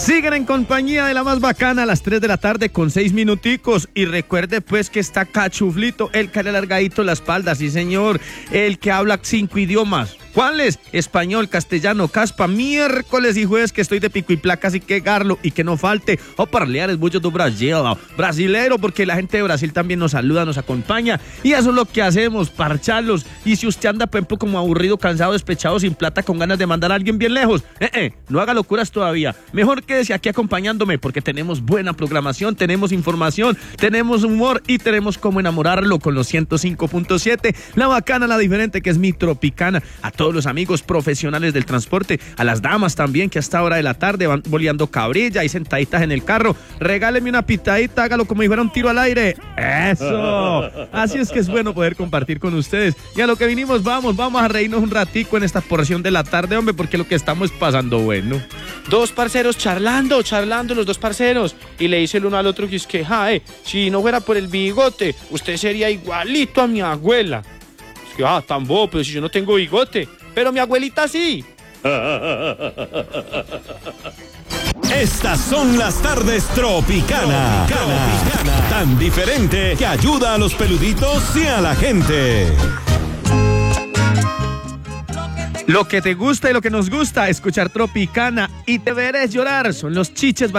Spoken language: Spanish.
Siguen en compañía de la más bacana a las 3 de la tarde con 6 minuticos. Y recuerde pues que está Cachuflito, el que le alargadito la espalda, sí señor. El que habla 5 idiomas. ¿Cuáles? Español, castellano, caspa, miércoles y jueves que estoy de pico y placa, así que garlo y que no falte. O parlear mucho do Brasil, brasilero, porque la gente de Brasil también nos saluda, nos acompaña. Y eso es lo que hacemos, parcharlos. Y si usted anda, por ejemplo, como aburrido, cansado, despechado, sin plata, con ganas de mandar a alguien bien lejos, no haga locuras todavía. Mejor quédese aquí acompañándome, porque tenemos buena programación, tenemos información, tenemos humor y tenemos cómo enamorarlo con los 105.7. La bacana, la diferente, que es mi Tropicana. A todos los amigos profesionales del transporte, a las damas también que a esta hora de la tarde van boleando cabrilla y sentaditas en el carro, regáleme una pitadita, hágalo como si fuera un tiro al aire. ¡Eso! Así es que es bueno poder compartir con ustedes. Y a lo que vinimos, vamos a reírnos un ratico en esta porción de la tarde, hombre, porque lo que estamos pasando bueno. Dos parceros charlando los dos parceros, y le dice el uno al otro que es que, si no fuera por el bigote, usted sería igualito a mi abuela. Es que, tan bobo, pero si yo no tengo bigote, pero mi abuelita sí. Estas son las tardes Tropicana. Tan diferente que ayuda a los peluditos y a la gente. Lo que te gusta y lo que nos gusta, escuchar Tropicana y te verás llorar, son los chiches